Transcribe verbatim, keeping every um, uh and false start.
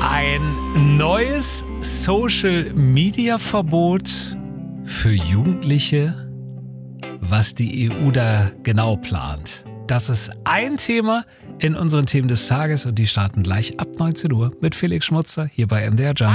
Ein neues Social-Media-Verbot für Jugendliche, was die E U da genau plant. Das ist ein Thema in unseren Themen des Tages und die starten gleich ab neunzehn Uhr mit Felix Schmutzer hier bei M D R Jump.